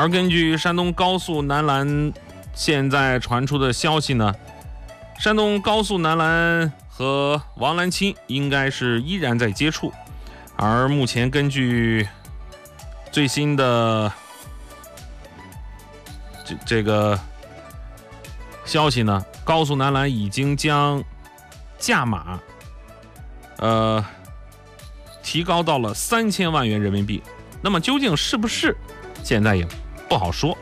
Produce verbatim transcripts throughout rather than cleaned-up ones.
而根据山东高速男篮现在传出的消息呢，山东高速男篮和王兰钦应该是依然在接触，而目前根据最新的这这个消息呢，高速男篮已经将价码呃提高到了三千万元人民币。那么究竟是不是，现在也不好说。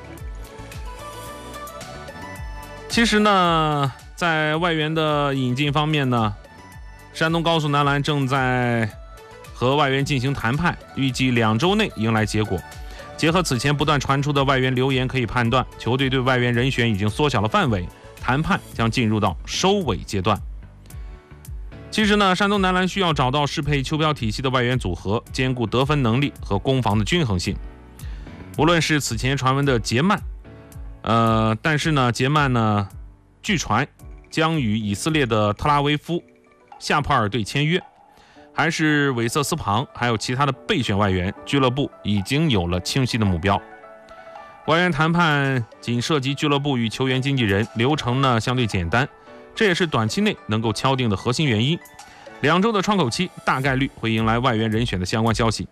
其实呢，在外援的引进方面呢，山东高速男篮正在和外援进行谈判，预计两周内迎来结果。结合此前不断传出的外援流言，可以判断球队对外援人选已经缩小了范围，谈判将进入到收尾阶段。其实呢，山东男篮需要找到适配邱彪体系的外援组合，兼顾得分能力和攻防的均衡性。无论是此前传闻的杰曼，呃，但是呢，杰曼呢，据传将与以色列的特拉维夫夏普尔队签约，还是韦瑟斯庞，还有其他的备选外援，俱乐部已经有了清晰的目标。外援谈判仅涉及俱乐部与球员经纪人，流程呢相对简单，这也是短期内能够敲定的核心原因。两周的窗口期，大概率会迎来外援人选的相关消息。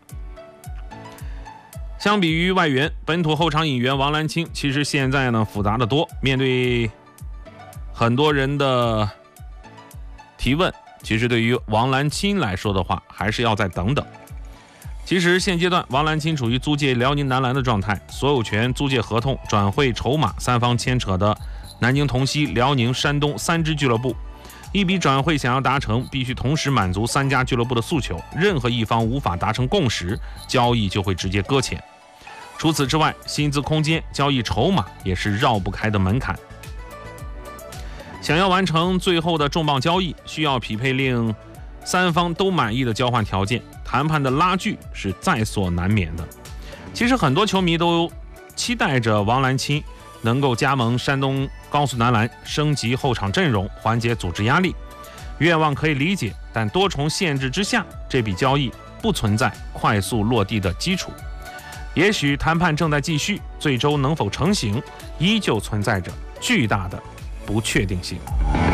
相比于外援，本土后场引援王兰钦其实现在呢复杂的多。面对很多人的提问，其实对于王兰钦来说的话，还是要再等等。其实现阶段王兰钦处于租借辽宁男篮的状态，所有权、租借合同、转会筹码三方牵扯的南京、同曦、辽宁、山东三支俱乐部，一笔转会想要达成，必须同时满足三家俱乐部的诉求，任何一方无法达成共识，交易就会直接搁浅。除此之外，薪资空间、交易筹码也是绕不开的门槛。想要完成最后的重磅交易，需要匹配令三方都满意的交换条件，谈判的拉锯是在所难免的。其实很多球迷都期待着王兰钦能够加盟山东高速男篮，升级后场阵容，缓解组织压力。愿望可以理解，但多重限制之下，这笔交易不存在快速落地的基础。也许谈判正在继续，最终能否成型，依旧存在着巨大的不确定性。